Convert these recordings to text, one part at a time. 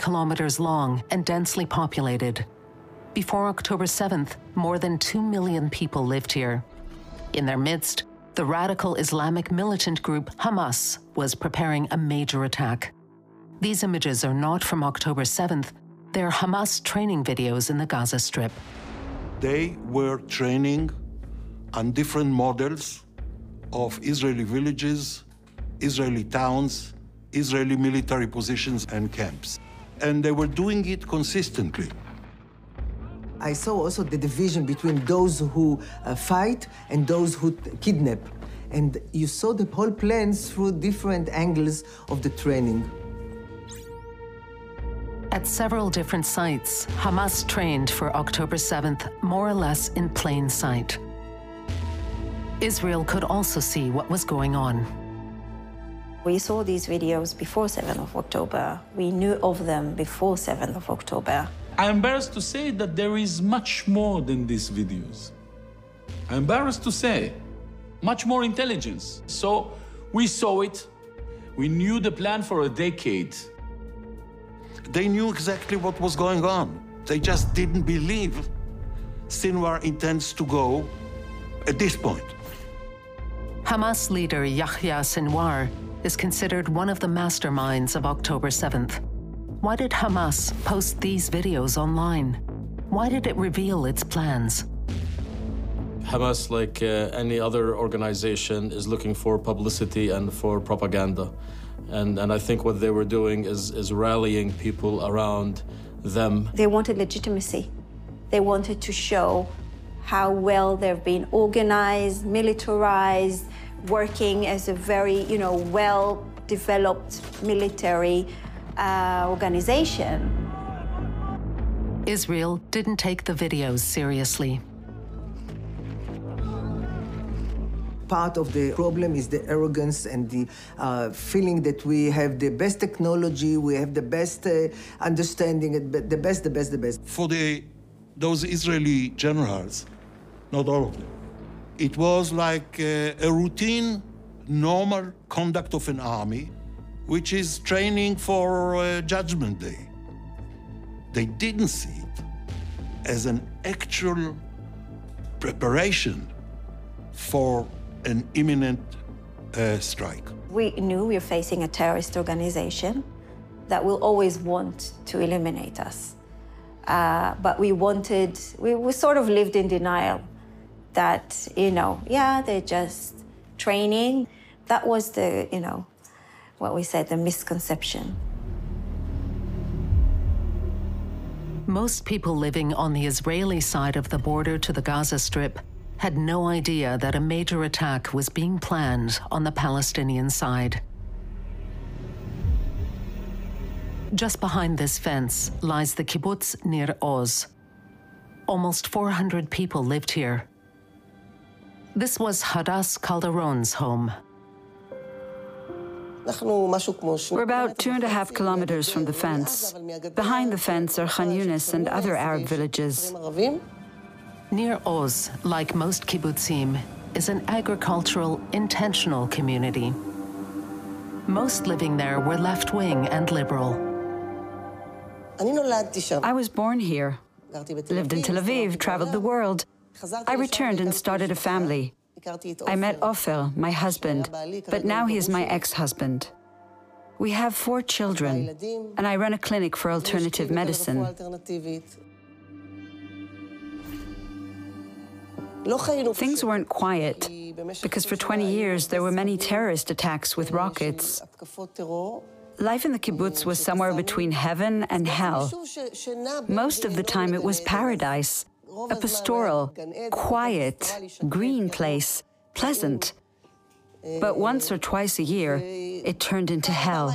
kilometers long and densely populated. Before October 7th, more than 2 million people lived here. In their midst, the radical Islamic militant group Hamas was preparing a major attack. These images are not from October 7th. They're Hamas training videos in the Gaza Strip. They were training on different models of Israeli villages, Israeli towns, Israeli military positions and camps. And they were doing it consistently. I saw also the division between those who fight and those who kidnap. And you saw the whole plans through different angles of the training. At several different sites, Hamas trained for October 7th, more or less in plain sight. Israel could also see what was going on. We saw these videos before 7th of October. We knew of them before 7th of October. I'm embarrassed to say that there is much more than these videos. I'm embarrassed to say, much more intelligence. So we saw it. We knew the plan for a decade. They knew exactly what was going on. They just didn't believe Sinwar intends to go at this point. Hamas leader Yahya Sinwar is considered one of the masterminds of October 7th. Why did Hamas post these videos online? Why did it reveal its plans? Hamas, like any other organization, is looking for publicity and for propaganda. And I think what they were doing is rallying people around them. They wanted legitimacy. They wanted to show how well they've been organized, militarized, working as a very, well-developed military organization. Israel didn't take the videos seriously. Part of the problem is the arrogance and the feeling that we have the best technology, we have the best understanding, the best. For those Israeli generals, not all of them, it was like a routine, normal conduct of an army, which is training for Judgment Day. They didn't see it as an actual preparation for an imminent strike. We knew we were facing a terrorist organization that will always want to eliminate us. But we sort of lived in denial that, they're just training. That was what we said, the misconception. Most people living on the Israeli side of the border to the Gaza Strip had no idea that a major attack was being planned on the Palestinian side. Just behind this fence lies the kibbutz Nir Oz. Almost 400 people lived here. This was Hadas Calderon's home. We're about 2.5 kilometers from the fence. Behind the fence are Khan Yunis and other Arab villages. Nir Oz, like most kibbutzim, is an agricultural, intentional community. Most living there were left-wing and liberal. I was born here, lived in Tel Aviv, traveled the world. I returned and started a family. I met Ofer, my husband, but now he is my ex-husband. We have 4 children, and I run a clinic for alternative medicine. Things weren't quiet, because for 20 years there were many terrorist attacks with rockets. Life in the kibbutz was somewhere between heaven and hell. Most of the time it was paradise, a pastoral, quiet, green place, pleasant. But once or twice a year, it turned into hell.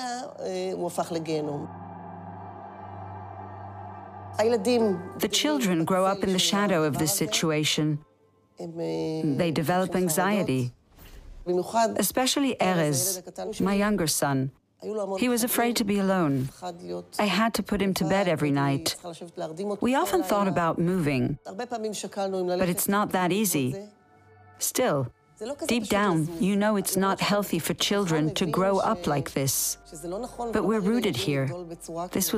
The children grow up in the shadow of this situation. They develop anxiety, especially Erez, my younger son. He was afraid to be alone. I had to put him to bed every night. We often thought about moving, but it's not that easy. Still, deep down, you know it's not healthy for children to grow up like this. But we're rooted here. This was